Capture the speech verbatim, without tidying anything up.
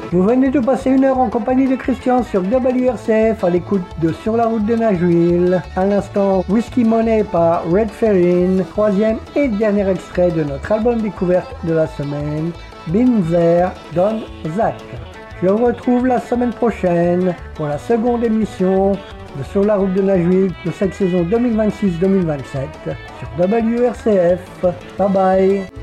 Vous venez de passer une heure en compagnie de Christian sur W R C F à l'écoute de Sur la route de Nashville. À l'instant, Whiskey Money par Red Ferrin, troisième et dernier extrait de notre album découverte de la semaine, Been There, Done That. Je vous retrouve la semaine prochaine pour la seconde émission de Sur la route de Nashville de cette saison deux mille vingt-six deux mille vingt-sept sur W R C F. Bye bye.